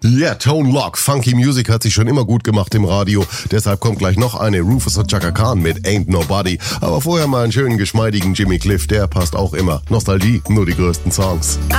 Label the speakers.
Speaker 1: Yeah, Tone Loc. Funky Music hat sich schon immer gut gemacht im Radio. Deshalb kommt gleich noch eine Rufus und Chaka Khan mit Ain't Nobody. Aber vorher mal einen schönen geschmeidigen Jimmy Cliff, der passt auch immer. Nostalgie, nur die größten Songs.